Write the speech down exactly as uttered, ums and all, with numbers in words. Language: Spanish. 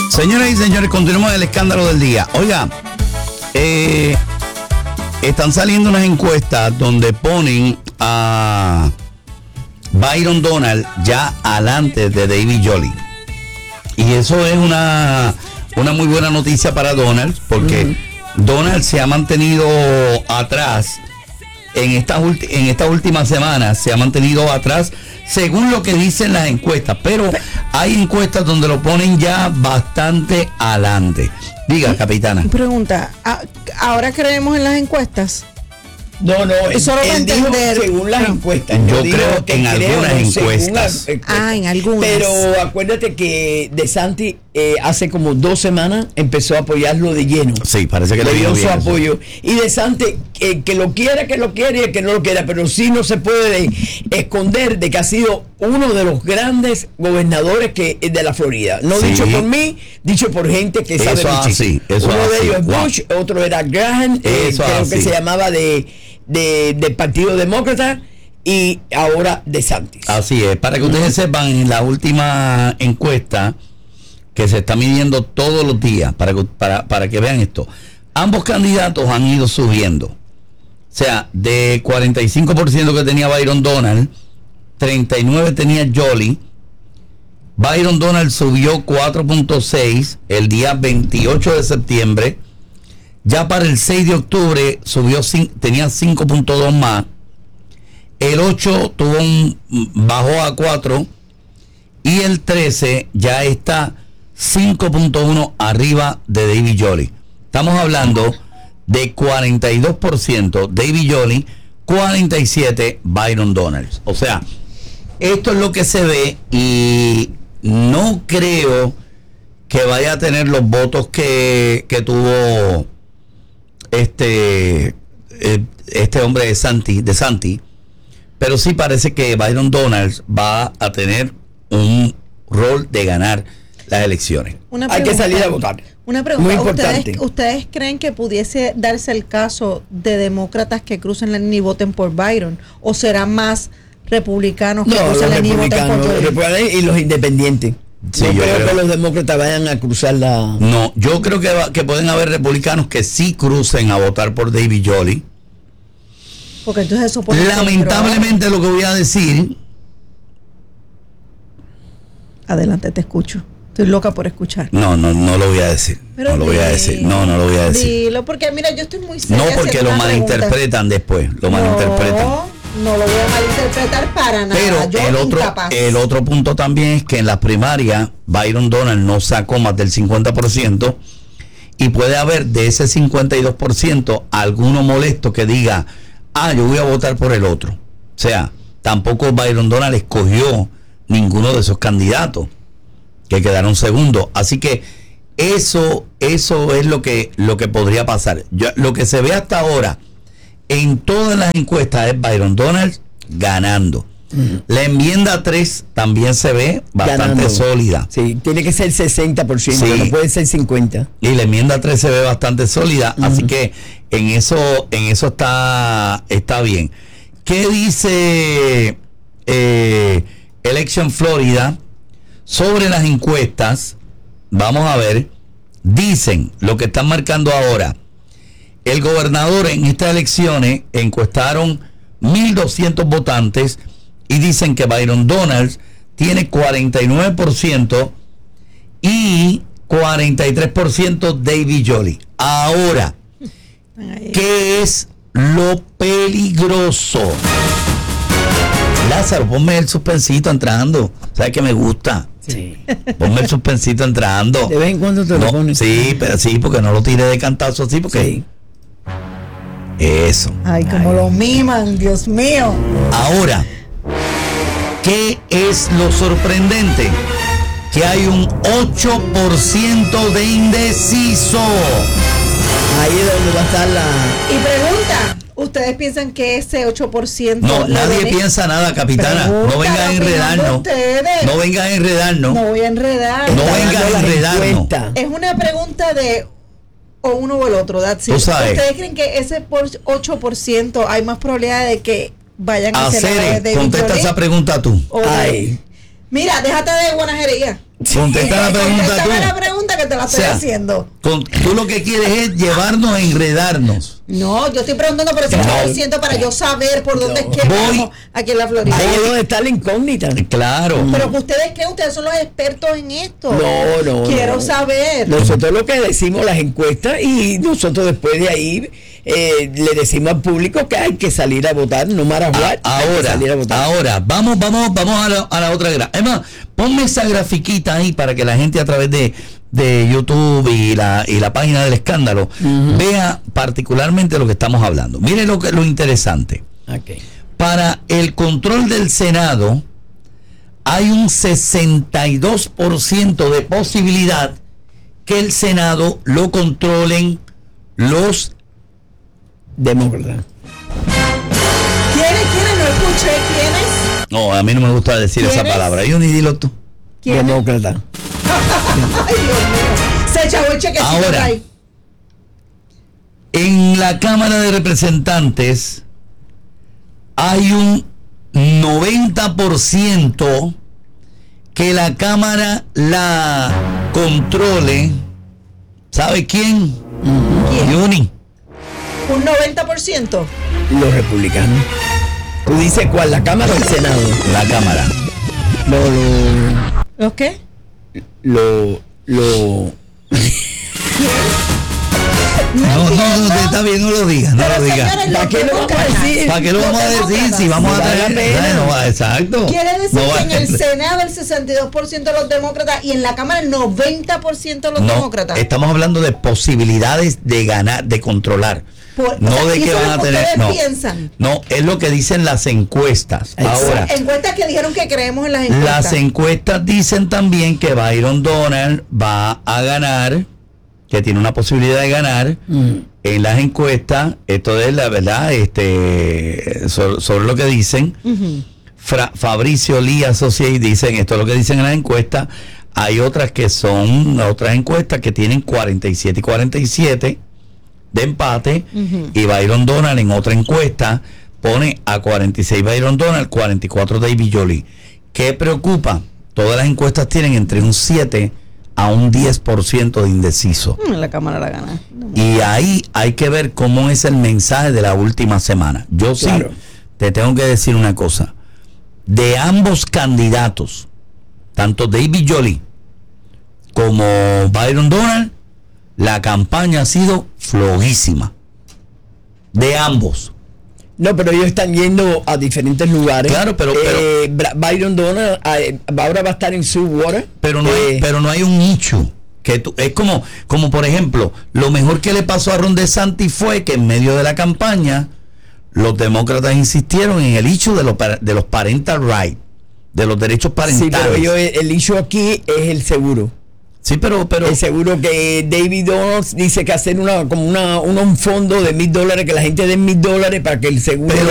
Señoras y señores, continuamos el escándalo del día. Oiga, eh, están saliendo unas encuestas donde ponen a Byron Donald ya adelante de David Jolley. Y eso es una, una muy buena noticia para Donald, porque uh-huh. Donald se ha mantenido atrás en estas, en estas últimas semanas, se ha mantenido atrás según lo que dicen las encuestas, pero hay encuestas donde lo ponen ya bastante adelante. Diga, capitana. Pregunta, ¿ahora creemos en las encuestas? No, no, él, solo él dijo según las encuestas. Yo creo que en algunas encuestas. encuestas. Ah, en algunas. Pero acuérdate que DeSantis eh, hace como dos semanas empezó a apoyarlo de lleno. Sí, parece que le dio su bien apoyo. Y DeSantis, eh, que lo quiera, que lo quiera y el que no lo quiera, pero sí no se puede esconder de que ha sido uno de los grandes gobernadores que de la Florida. No sí. dicho por mí, dicho por gente que sabe eso así, eso Uno así. de ellos es wow. Bush, otro era Graham, eh, creo así. que se llamaba de De, del Partido Demócrata, y ahora DeSantis. Así es, para que ustedes sepan, en la última encuesta que se está midiendo todos los días, para que, para, para que vean esto, ambos candidatos han ido subiendo. O sea, de cuarenta y cinco por ciento que tenía Byron Donald, treinta y nueve por ciento tenía Jolley. Byron Donald subió cuatro punto seis el día veintiocho de septiembre. Ya para el seis de octubre subió, tenía cinco punto dos más. El ocho tuvo un, bajó a cuatro. Y el trece ya está cinco punto uno arriba de David Jolley. Estamos hablando de cuarenta y dos por ciento David Jolley, cuarenta y siete por ciento Byron Donald. O sea, esto es lo que se ve y no creo que vaya a tener los votos que, que tuvo este eh, este hombre de Santi, de Santi, pero sí parece que Byron Donald va a tener un rol de ganar las elecciones. Una Hay que salir a votar. Una pregunta, muy importante. ¿ustedes, ¿ustedes creen que pudiese darse el caso de demócratas que crucen la línea y voten por Byron? ¿O será más republicanos que no, crucen la línea y voten por Jolley? Republicanos y los independientes. Sí, no yo creo, creo que los demócratas vayan a cruzar la... No, yo creo que, va, que pueden haber republicanos que sí crucen a votar por David Jolley. Porque entonces eso puede lamentablemente ser, lo que voy a decir... Adelante, te escucho. Estoy loca por escuchar. No, no, no lo voy a decir. Pero no lo voy a decir. No, no lo voy a decir. Dilo, porque mira, yo estoy muy seria. No, porque lo malinterpretan después. Lo no, malinterpretan. No lo voy a malinterpretar para nada. Pero yo el otro, el otro punto también es que en las primarias Byron Donald no sacó más del cincuenta por ciento y puede haber de ese cincuenta y dos por ciento alguno molesto que diga, ah, yo voy a votar por el otro. O sea, tampoco Byron Donald escogió ninguno de esos candidatos que quedaron segundos. Así que eso, eso es lo que, lo que podría pasar. Yo, lo que se ve hasta ahora en todas las encuestas es Byron Donald ganando. Uh-huh. La enmienda tres también se ve bastante ganando. Sólida. Sí, tiene que ser sesenta por ciento, sí. No puede ser cincuenta. Y la enmienda tres se ve bastante sólida, uh-huh. Así que en eso, en eso está, está bien. ¿Qué dice eh, Election Florida sobre las encuestas? Vamos a ver. Dicen lo que están marcando ahora. El gobernador en estas elecciones encuestaron mil doscientos votantes y dicen que Byron Donald tiene cuarenta y nueve por ciento y cuarenta y tres por ciento David Jolley. Ahora, ¿qué es lo peligroso? Lázaro, ponme el suspensito entrando. ¿Sabes que me gusta? Sí. Ponme el suspensito entrando. De vez en cuando te no, lo pones. Sí, pero sí, porque no lo tiré de cantazo así, porque... Sí. Eso. Ay, como Ay. Lo miman, Dios mío. Ahora, ¿qué es lo sorprendente? Que hay un ocho por ciento de indeciso. Ahí es donde va a estar la... Y pregunta, ¿ustedes piensan que ese ocho por ciento... No, nadie ven... piensa nada, capitana. Pregunta, no venga a enredarnos. No venga a enredarnos. No voy a enredar. No venga a enredarnos. Es una pregunta de... o uno o el otro, that's it. ¿Ustedes creen que ese por ocho por ciento hay más probabilidad de que vayan a hacer la de contesta esa pregunta tú. Ay. Mira, déjate de guanajería. Contesta la pregunta Contéstame tú. la pregunta que te la estoy o sea, haciendo. Con, tú lo que quieres es llevarnos a enredarnos. No, yo estoy preguntando por eso no. estoy diciendo para yo saber por dónde no. es que voy vamos aquí en la Florida. Ahí es donde está la incógnita. Claro. Pero que ustedes creen, ustedes son los expertos en esto. No, no. Quiero no. saber. Nosotros lo que decimos las encuestas y nosotros después de ahí eh, le decimos al público que hay que salir a votar, no matter what. Ahora, ahora, vamos, vamos, vamos a la, a la otra gráfica. Es más, ponme esa grafiquita ahí para que la gente a través de de YouTube y la y la página del escándalo uh-huh. vea particularmente lo que estamos hablando. Mire lo que lo interesante. Okay. Para el control del Senado hay un sesenta y dos por ciento de posibilidad que el Senado lo controlen los demócratas. ¿Quiénes? ¿Quiénes? No escuché. ¿Quiénes? No, a mí no me gusta decir esa palabra. Yo ni dilo tú. Demócrata. Ay, Dios mío. Se echó el chequecito. Ahora, ahí. En la Cámara de Representantes hay un noventa por ciento que la Cámara la controle. ¿Sabe quién? ¿Quién? Juni. Un noventa por ciento. Los republicanos. ¿Tú dices cuál? ¿La Cámara o el Senado? La Cámara. Lo, lo, ¿Los qué? Lo, lo. No, no, no, está bien, no lo digas, no lo digas. ¿Para qué lo vamos a decir? ¿Para qué lo vamos a decir si vamos a traer? No va, exacto. Quiere decir no que en el Senado el sesenta y dos por ciento de los demócratas y en la Cámara el noventa por ciento de los no, demócratas. Estamos hablando de posibilidades de ganar, de controlar. Por, no o sea, de que van a tener. No, piensan? no, es lo que dicen las encuestas. Ahora, encuestas que dijeron que creemos en las encuestas. Las encuestas dicen también que Byron Donald va a ganar, que tiene una posibilidad de ganar mm. en las encuestas. Esto es la verdad, este sobre, sobre lo que dicen. Uh-huh. Fra, Fabricio Lee Associates dicen esto es lo que dicen en las encuestas. Hay otras que son otras encuestas que tienen cuarenta y siete y cuarenta y siete de empate, uh-huh. y Byron Donald en otra encuesta pone a cuarenta y seis Byron Donald, cuarenta y cuatro David Jolie. ¿Qué preocupa? Todas las encuestas tienen entre un siete a un diez por ciento de indeciso. La Cámara la gana. Y ahí hay que ver cómo es el mensaje de la última semana. Yo claro. sí te tengo que decir una cosa. De ambos candidatos, tanto David Jolie como Byron Donald, la campaña ha sido flojísima. De ambos. No, pero ellos están yendo a diferentes lugares. Claro, pero, pero eh, Byron Donald eh, ahora va a estar en Sweetwater. Pero no eh, hay, pero no hay un nicho. Que tú, es como, como por ejemplo, lo mejor que le pasó a Ron DeSantis fue que en medio de la campaña los demócratas insistieron en el issue de los de los parental rights, de los derechos parentales. Sí, pero yo, el issue aquí es el seguro. Sí, pero, pero es seguro que David Donald dice que hacer una como una, una un fondo de mil dólares, que la gente dé mil dólares para que el seguro. Pero